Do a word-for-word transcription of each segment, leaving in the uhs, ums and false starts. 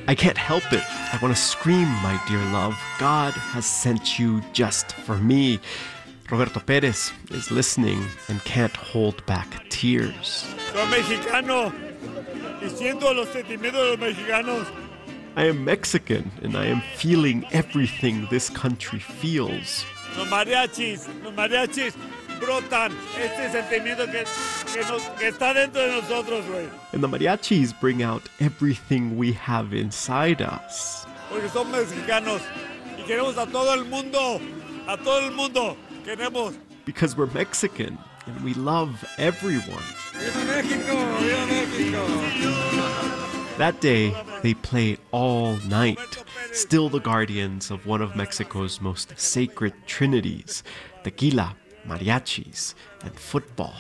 I can't help it. I want to scream, my dear love. God has sent you just for me. Roberto Perez is listening and can't hold back tears. Soy mexicano y siento los sentimientos de los mexicanos. I am Mexican and I am feeling everything this country feels. Los mariachis, los mariachis brotan este sentimiento que, que, nos, que está dentro de nosotros, güey. And the mariachis bring out everything we have inside us. Porque somos mexicanos y queremos a todo el mundo, a todo el mundo queremos. Because we're Mexican and we love everyone. ¡Viva México! ¡Viva México! That day, they played all night, still the guardians of one of Mexico's most sacred trinities, tequila, mariachis, and football.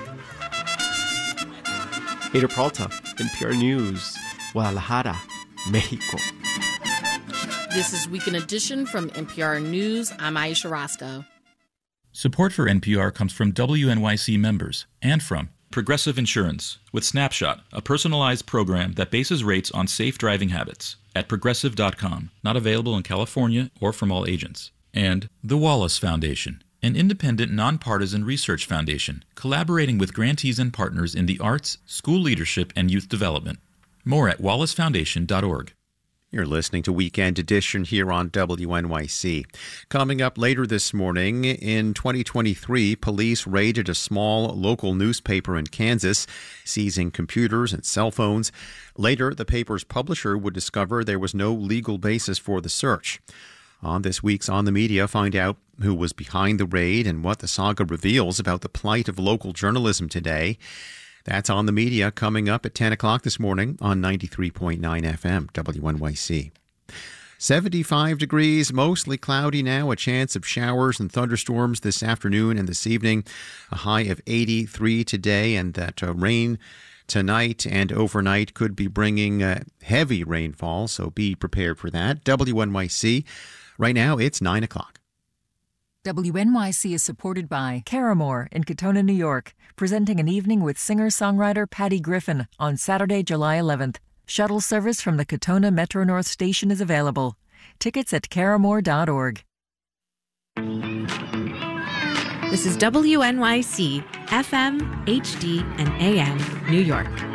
Ada Peralta, N P R News, Guadalajara, Mexico. This is Weekend Edition from N P R News. I'm Aisha Roscoe. Support for N P R comes from W N Y C members and from Progressive Insurance with Snapshot, a personalized program that bases rates on safe driving habits at progressive dot com, not available in California or from all agents. And the Wallace Foundation, an independent, nonpartisan research foundation collaborating with grantees and partners in the arts, school leadership, and youth development. More at wallace foundation dot org. You're listening to Weekend Edition here on W N Y C. Coming up later this morning, in twenty twenty-three, police raided a small local newspaper in Kansas, seizing computers and cell phones. Later, the paper's publisher would discover there was no legal basis for the search. On this week's On the Media, find out who was behind the raid and what the saga reveals about the plight of local journalism today. That's On the Media coming up at ten o'clock this morning on ninety-three point nine F M, W N Y C. seventy-five degrees, mostly cloudy now, a chance of showers and thunderstorms this afternoon and this evening. A high of eighty-three today, and that uh, rain tonight and overnight could be bringing uh, heavy rainfall, so be prepared for that. W N Y C, right now it's nine o'clock. W N Y C is supported by Caramore in Katona, New York, presenting an evening with singer-songwriter Patty Griffin on Saturday, July eleventh. Shuttle service from the Katona Metro North Station is available. Tickets at caramore dot org. This is W N Y C, F M, H D, and A M, New York.